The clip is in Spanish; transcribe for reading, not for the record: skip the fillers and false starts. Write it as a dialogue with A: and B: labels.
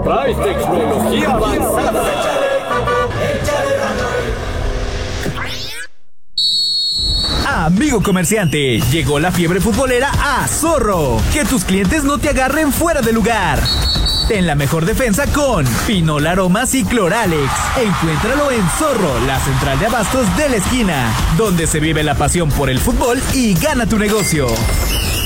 A: Traes tecnología avanzada.
B: Amigo comerciante, llegó la fiebre futbolera a Zorro. Que tus clientes no te agarren fuera de lugar. Ten la mejor defensa con Pinol Aromas y Cloralex. Encuéntralo en Zorro, la central de abastos de la esquina, donde se vive la pasión por el fútbol y gana tu negocio.